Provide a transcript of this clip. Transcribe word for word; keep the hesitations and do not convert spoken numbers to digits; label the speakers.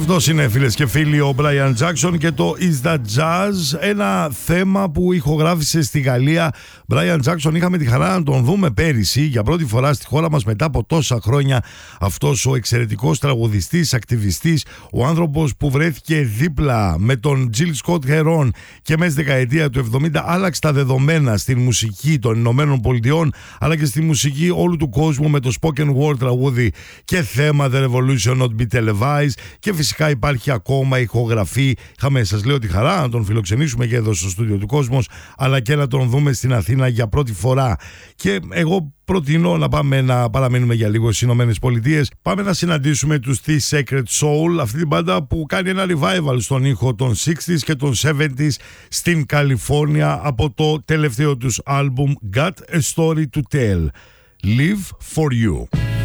Speaker 1: Αυτός είναι, φίλες και φίλοι, ο Brian Jackson και το Is That Jazz, ένα θέμα που ηχογράφησε στη Γαλλία. Brian Jackson, είχαμε τη χαρά να τον δούμε πέρυσι για πρώτη φορά στη χώρα μας μετά από τόσα χρόνια. Αυτός ο εξαιρετικός τραγουδιστής, ακτιβιστής, ο άνθρωπος που βρέθηκε δίπλα με τον Jill Scott Heron και μέσα στη δεκαετία του εβδομήντα άλλαξε τα δεδομένα στην μουσική των Ηνωμένων Πολιτειών αλλά και στη μουσική όλου του κόσμου με το spoken word τραγούδι και θέμα The Revolution Not Be Televised. Και φυσικά υπάρχει ακόμα ηχογραφή. Είχαμε, σας λέω, τη χαρά να τον φιλοξενήσουμε και εδώ στο στούντιο του Κόσμος, αλλά και να τον δούμε στην Αθήνα για πρώτη φορά. Και εγώ προτείνω να πάμε να παραμείνουμε για λίγο στις Ηνωμένες Πολιτείες. Πάμε να συναντήσουμε τους The Sacred Soul, αυτή την μπάντα που κάνει ένα revival στον ήχο των εξήντα και των εβδομήντα στην Καλιφόρνια από το τελευταίο τους άλμπουμ Got a Story to Tell. Live for You.